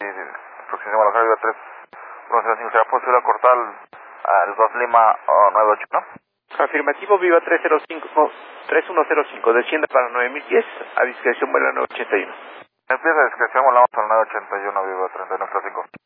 próximo a la Viva 3, 105, ¿será posible cortar al 2 Lima 98, no? Afirmativo, Viva 305, 3105, descienda para 9010, a discreción vuela 981. Empieza a discreción, volamos al 981, Viva 3905.